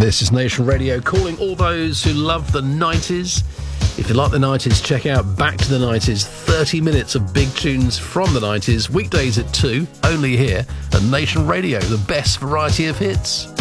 This is Nation Radio, calling all those who love the 90s. If you like the 90s, check out Back to the 90s, 30 minutes of big tunes from the 90s, weekdays at 2, only here at Nation Radio, the best variety of hits.